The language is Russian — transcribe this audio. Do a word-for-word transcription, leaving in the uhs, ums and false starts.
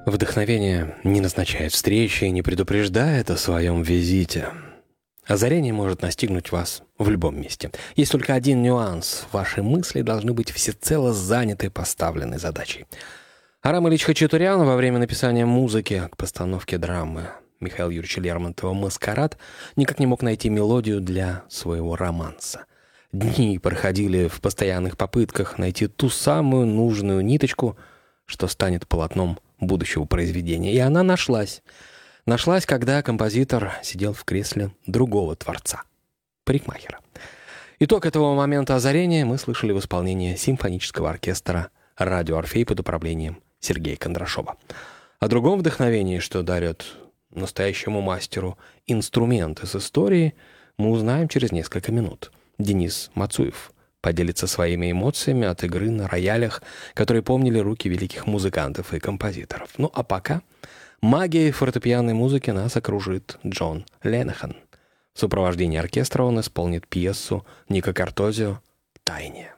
Вдохновение не назначает встречи и не предупреждает о своем визите. Озарение может настигнуть вас в любом месте. Есть только один нюанс. Ваши мысли должны быть всецело заняты поставленной задачей. Арам Ильич Хачатурян во время написания музыки к постановке драмы Михаила Юрьевича Лермонтова «Маскарад» никак не мог найти мелодию для своего романса. Дни проходили в постоянных попытках найти ту самую нужную ниточку, что станет полотном будущего произведения. И она нашлась. Нашлась, когда композитор сидел в кресле другого творца, парикмахера. Итог этого момента озарения мы слышали в исполнении симфонического оркестра «Радио Орфей» под управлением Сергея Кондрашова. О другом вдохновении, что дарят настоящему мастеру инструменты с истории, мы узнаем через несколько минут. Денис Мацуев поделится своими эмоциями от игры на роялях, которые помнили руки великих музыкантов и композиторов. Ну а пока магией фортепианной музыки нас окружит Джон Ленахан. В сопровождении оркестра он исполнит пьесу Ника Картозио «Таяние».